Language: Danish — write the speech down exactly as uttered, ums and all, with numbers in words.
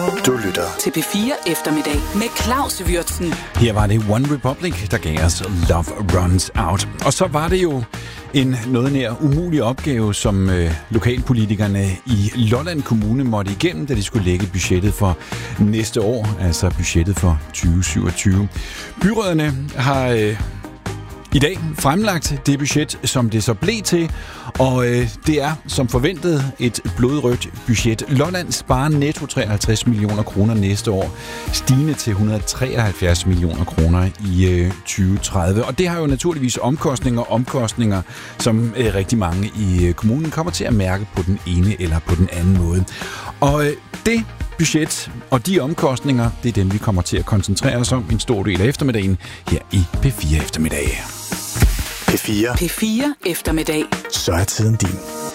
Du lytter til P fire Eftermiddag med Claus Würtzen. Her var det One Republic, der gav os Love Runs Out. Og så var det jo en noget nær umulig opgave, som øh, lokalpolitikerne i Lolland Kommune måtte igennem, da de skulle lægge budgettet for næste år, altså budgettet for tyve syvogtyve. Byrådene har øh, i dag fremlagt det budget, som det så blev til, og øh, det er som forventet et blodrødt budget. Lolland sparer netto treoghalvtreds millioner kroner næste år, stigende til et hundrede og treoghalvfjerds millioner kroner i øh, tyve tredive. Og det har jo naturligvis omkostninger, omkostninger, som øh, rigtig mange i øh, kommunen kommer til at mærke på den ene eller på den anden måde. Og øh, det budget og de omkostninger, det er dem, vi kommer til at koncentrere os om en stor del af eftermiddagen her i P fire Eftermiddag. P fire. P fire Eftermiddag. Så er tiden din.